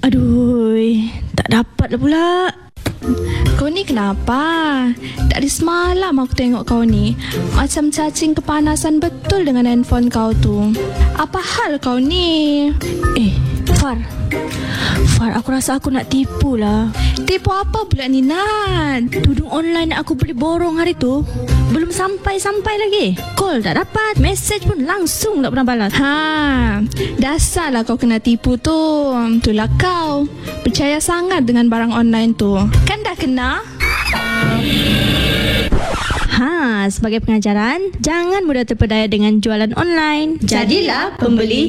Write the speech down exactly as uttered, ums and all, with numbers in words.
Aduh, tak dapat lah pula. Kau ni kenapa? Dari semalam aku tengok kau ni macam cacing kepanasan betul dengan handphone kau tu. Apa hal kau ni? Eh, Far Far, aku rasa aku nak tipu lah. Tipu apa pula ni, Nat? Tudung online aku beli borong hari tu belum sampai-sampai lagi. Call tak dapat, message pun langsung tak pernah balas. Ha, dasarlah kau kena tipu tu. Itulah kau percaya sangat dengan barang online tu. Kan dah kena? Ha, sebagai pengajaran, jangan mudah terpedaya dengan jualan online. Jadilah pembeli